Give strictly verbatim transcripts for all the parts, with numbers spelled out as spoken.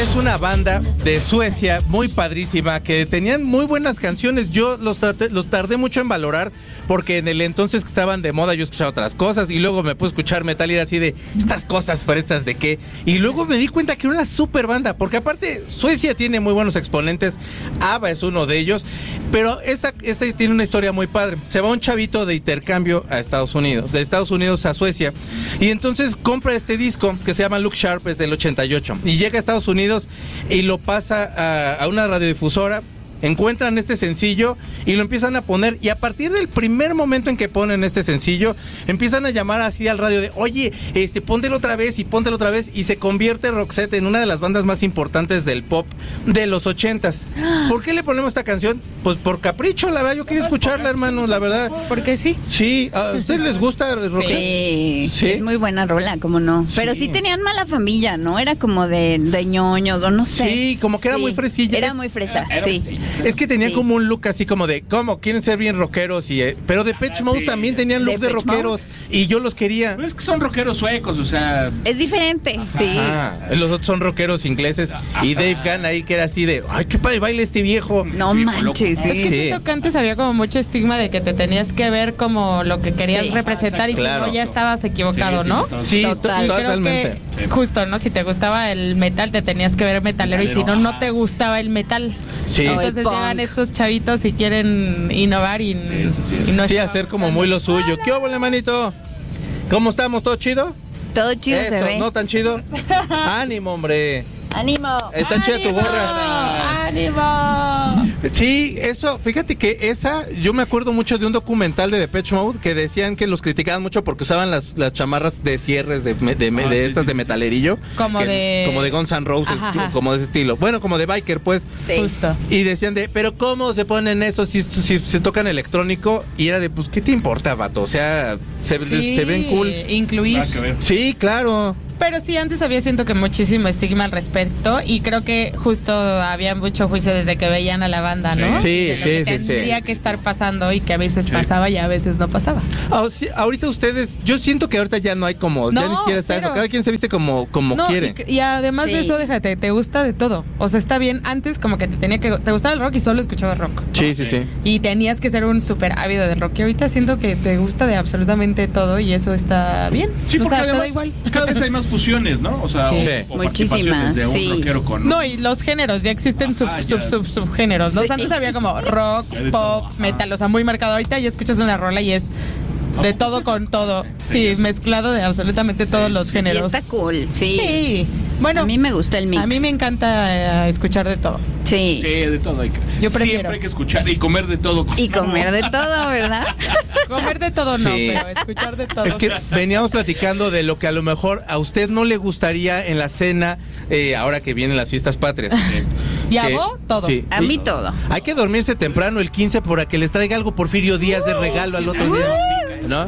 es una banda de Suecia muy padrísima que tenían muy buenas canciones. Yo los, traté, los tardé mucho en valorar porque en el entonces que estaban de moda yo escuchaba otras cosas y luego me puse a escuchar metal y era así de estas cosas fresas de qué. Y luego me di cuenta que era una super banda porque aparte Suecia tiene muy buenos exponentes. ABBA es uno de ellos, pero esta, esta tiene una historia muy padre. Se va un chavito de intercambio a Estados Unidos, de Estados Unidos a Suecia, y entonces compra este disco que se llama Look Sharp, es del ochenta y ocho, y llega a Estados Unidos y lo pasa a, a una radiodifusora. Encuentran este sencillo y lo empiezan a poner, y a partir del primer momento en que ponen este sencillo empiezan a llamar así al radio de oye, este, póntelo otra vez y póntelo otra vez, y se convierte Roxette en una de las bandas más importantes del pop de los ochentas. ¿Por qué le ponemos esta canción? Pues por capricho, la verdad, yo quería escucharla, hermano, la verdad. Porque sí. Sí, ¿a ustedes les gusta Roxette? Sí, sí, es muy buena rola, ¿cómo no? Sí. Pero sí tenían mala familia, ¿no? Era como de, de ñoños, o no sé. Sí, como que era sí. muy fresilla. Era muy fresa, era, sí. sí. Es que tenían sí. como un look así como de, ¿cómo? Quieren ser bien rockeros, y eh, pero Depeche ah, Mode sí, también tenían look de, de rockeros Mode. Y yo los quería. Pues es que son rockeros suecos, o sea... Es diferente, ajá. sí. Ah, los otros son rockeros ingleses. Ajá. Y Dave Gunn ahí que era así de, ay, qué padre baila este viejo. No sí, manches, sí. Es que siento que antes había como mucho estigma de que te tenías que ver como lo que querías sí. representar, y claro. si no ya estabas equivocado, sí, ¿no? Sí, Total. to- totalmente. Creo que justo, ¿no? Si te gustaba el metal, te tenías que ver metalero, metalero. Y si no, no te gustaba el metal. Sí. Entonces llegan estos chavitos y quieren innovar y, sí, sí, sí. y no sí, hacer como muy lo suyo. ¿Qué óvole, manito? ¿Cómo estamos? ¿Todo chido? Todo chido Eso, se ve. ¿no tan chido? ¡Ánimo, hombre! ¡Ánimo! Está ¡Ánimo! chida tu gorra. ¡Ánimo! Sí, eso, fíjate que esa, yo me acuerdo mucho de un documental de Depeche Mode que decían que los criticaban mucho porque usaban las, las chamarras de cierres de, de, de, ah, de sí, estas sí, de metalerillo. Como que, de... Como de Guns N' Roses, ajá, ajá. como de ese estilo. Bueno, como de biker, pues. Sí. Justo. Y decían de, pero ¿cómo se ponen eso si, si se tocan electrónico? Y era de, pues, ¿qué te importa, vato? O sea, se, sí, se ven cool. Incluir. Sí, claro. Pero sí, antes había siento que muchísimo estigma al respecto, y creo que justo había mucho juicio desde que veían a la banda, ¿no? Sí, sí, que sí. Tendría sí. que estar pasando y que a veces sí. pasaba y a veces no pasaba. Ah, sí, ahorita ustedes, yo siento que ahorita ya no hay como, no, ya ni siquiera está eso, cada quien se viste como, como no, quiere. Y, y además sí. de eso, déjate, te gusta de todo. O sea, está bien, antes como que te tenía que, te gustaba el rock y solo escuchabas rock, ¿no? Sí, sí, sí. Y tenías que ser un súper ávido de rock, y ahorita siento que te gusta de absolutamente todo y eso está bien. Sí, o porque sea, además te da igual. cada vez hay más fusiones, ¿no? O sea, sí. o, o muchísimas, de un sí. rockero con... No, y los géneros, ya existen sub, ah, sub, sub, subgéneros, ¿no? Sí. Antes había como rock, pop, metal, o sea, muy marcado. Ahorita ya escuchas una rola y es de todo con todo. Sí, sí, mezclado de absolutamente todos sí, los sí. géneros. Y está cool, sí. Sí. Bueno, a mí me gusta el mix. A mí me encanta uh, escuchar de todo. Sí. Sí, de todo hay que... Yo prefiero. Siempre hay que escuchar y comer de todo. Y comer de todo, ¿verdad? Comer de todo no, sí. pero escuchar de todo. Es que veníamos platicando de lo que a lo mejor a usted no le gustaría en la cena, eh, ahora que vienen las fiestas patrias. ¿Y a vos? Todo. Sí. A mí todo. Hay que dormirse temprano el quince para que les traiga algo Porfirio Díaz de regalo al otro día, ¿no?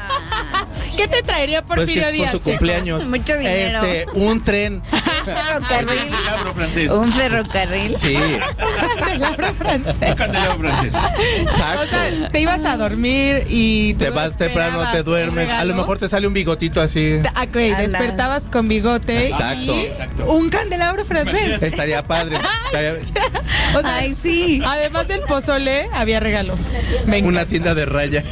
¿Qué te traería Porfirio pues Díaz? Por su cumpleaños. Mucho dinero. Este, un tren. Un ferrocarril. Un candelabro francés. Un ferrocarril. Sí. Un candelabro francés. Un candelabro francés. Exacto. O sea, te ibas a dormir y te vas temprano, te duermes. A lo mejor te sale un bigotito así. Ok, despertabas con bigote. Exacto. Y Exacto. Un candelabro francés. Estaría padre. Estaría... O sea, ay, sí. Además del pozole, había regalo. Una tienda de raya.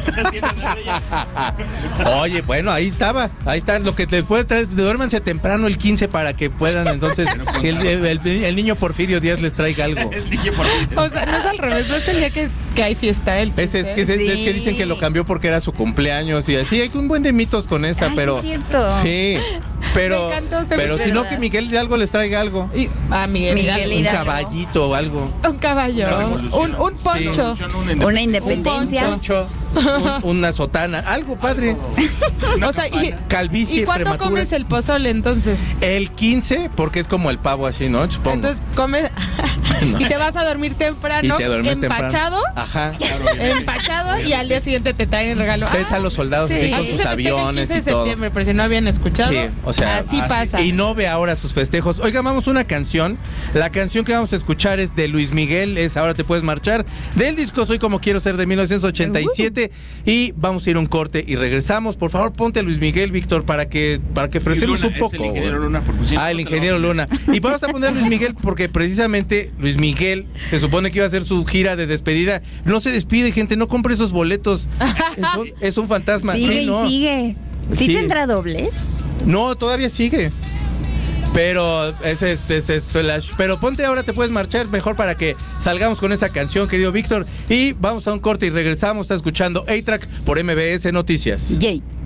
Oye, bueno, ahí estaba. Ahí está lo que te puede traer. Duérmanse temprano el quince para que puedan entonces el, el, el, el niño Porfirio Díaz les traiga algo. El niño Porfirio. O sea, no es al revés, no es el día que, que hay fiesta. El es, es, que, sí. es, es que dicen que lo cambió porque era su cumpleaños y así. Hay un buen de mitos con esa, ay, pero. Sí, es cierto. Sí. Pero, me encantó, pero me si no, que Miguel Hidalgo les traiga algo. Y, ah, Miguel, Miguel Hidalgo. Un caballito o algo. Un caballo. Un, un poncho. Sí. Una independencia. Un poncho. Un, una sotana. Algo padre. O sea, y, calvicie ¿y cuándo prematura. comes el pozole entonces? El quince, porque es como el pavo así, ¿no? Supongo. Entonces comes No. y te vas a dormir temprano, Y te duermes empachado, temprano. Ajá. empachado y al día siguiente te traen el regalo. Ves Ah, a los soldados sí. así con así sus se festeja el aviones quince de y todo. septiembre, pero si no habían escuchado, Sí, o sea, así así pasa. Y no ve ahora sus festejos. Oiga, vamos una canción. La canción que vamos a escuchar es de Luis Miguel, es Ahora te puedes marchar, del disco Soy como quiero ser de mil novecientos ochenta y siete. gente. Y vamos a ir a un corte y regresamos. Por favor, ponte a Luis Miguel, Víctor, para que para que ofrecemos un poco. Es el ingeniero Luna, porque si no, ah, el no te ingeniero lo Luna. Y vamos a poner a Luis Miguel porque precisamente Luis Miguel se supone que iba a hacer su gira de despedida. No se despide, gente, no compre esos boletos. Es un, es un fantasma. Sigue Sí, no. y sigue. ¿Sí, Sí. tendrá dobles? No, todavía sigue. Pero ese es, ese es Flash. Pero ponte ahora, te puedes marchar mejor para que salgamos con esa canción, querido Víctor. Y vamos a un corte y regresamos. Está escuchando A-Track por M B S Noticias. Yay.